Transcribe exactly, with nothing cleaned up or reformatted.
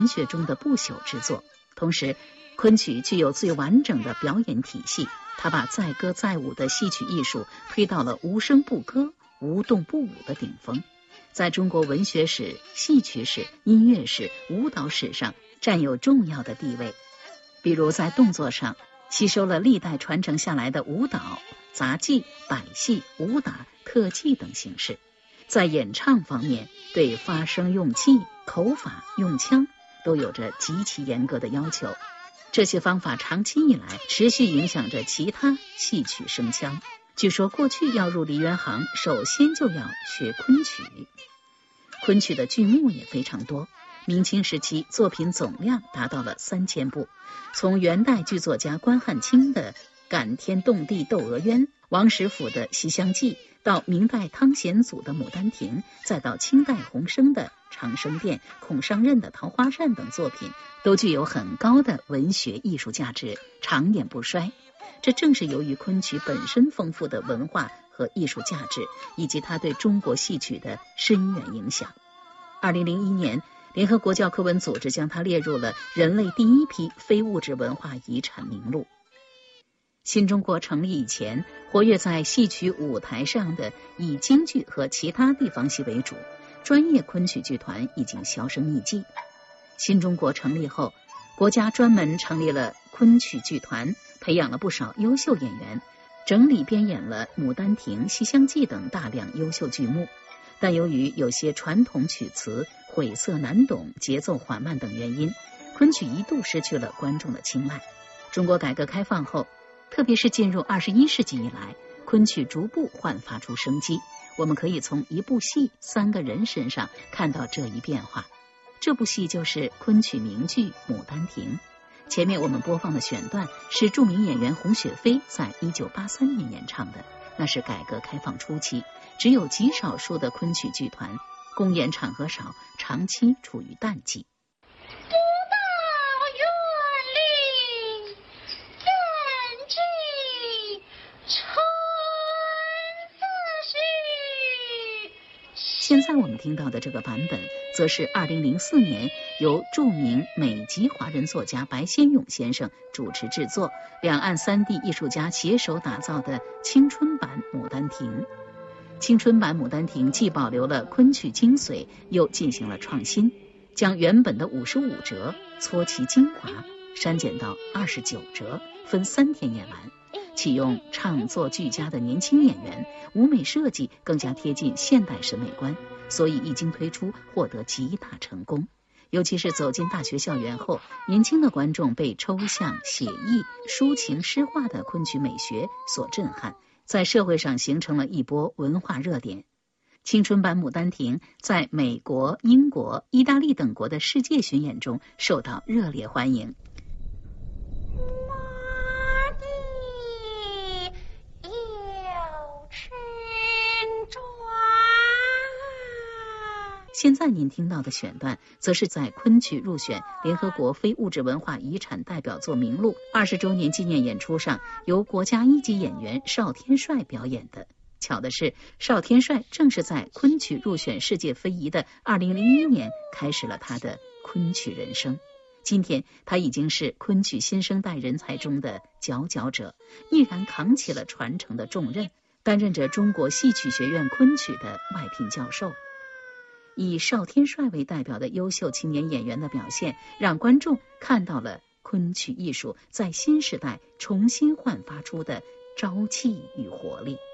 文学中的不朽之作。同时，昆曲具有最完整的表演体系，它把载歌载舞的戏曲艺术推到了无声不歌、无动不舞的顶峰，在中国文学史、戏曲史、音乐史、舞蹈史上占有重要的地位。比如在动作上，吸收了历代传承下来的舞蹈、杂技、百戏、武打、特技等形式；在演唱方面，对发声用气、口法用腔都有着极其严格的要求。这些方法长期以来持续影响着其他戏曲声腔。据说过去要入梨园行，首先就要学昆曲。昆曲的剧目也非常多，明清时期作品总量达到了三千部。从元代剧作家关汉卿的《感天动地窦娥冤》，王实甫的《西厢记》，到明代汤显祖的《牡丹亭》，再到清代洪升的《长生殿》、孔尚任的《桃花扇》等作品，都具有很高的文学艺术价值，长演不衰。这正是由于昆曲本身丰富的文化和艺术价值，以及它对中国戏曲的深远影响。二零零一年，联合国教科文组织将它列入了人类第一批非物质文化遗产名录。新中国成立以前，活跃在戏曲舞台上的以京剧和其他地方戏为主，专业昆曲剧团已经销声匿迹。新中国成立后，国家专门成立了昆曲剧团，培养了不少优秀演员，整理编演了《牡丹亭》《西厢记》等大量优秀剧目。但由于有些传统曲词晦涩难懂、节奏缓慢等原因，昆曲一度失去了观众的青睐。中国改革开放后，特别是进入二十一世纪以来，昆曲逐步焕发出生机。我们可以从一部戏、三个人身上看到这一变化。这部戏就是昆曲名剧《牡丹亭》。前面我们播放的选段是著名演员洪雪飞在一九八三年演唱的，那是改革开放初期，只有极少数的昆曲剧团，公演场合少，长期处于淡季。现在我们听到的这个版本，则是二零零四年由著名美籍华人作家白先勇先生主持制作，两岸三地艺术家携手打造的青春版《牡丹亭》。青春版《牡丹亭》既保留了昆曲精髓，又进行了创新，将原本的五十五折搓其精华，删减到二十九折，分三天演完。启用唱作俱佳的年轻演员，舞美设计更加贴近现代审美观，所以一经推出获得极大成功。尤其是走进大学校园后，年轻的观众被抽象、写意、抒情、诗化的昆曲美学所震撼，在社会上形成了一波文化热点。青春版《牡丹亭》在美国、英国、意大利等国的世界巡演中受到热烈欢迎。现在您听到的选段，则是在昆曲入选联合国非物质文化遗产代表作名录二十周年纪念演出上，由国家一级演员邵天帅表演的。巧的是，邵天帅正是在昆曲入选世界非遗的二零零一年开始了他的昆曲人生。今天他已经是昆曲新生代人才中的佼佼者，毅然扛起了传承的重任，担任着中国戏曲学院昆曲的外聘教授。以邵天帅为代表的优秀青年演员的表现，让观众看到了昆曲艺术在新时代重新焕发出的朝气与活力。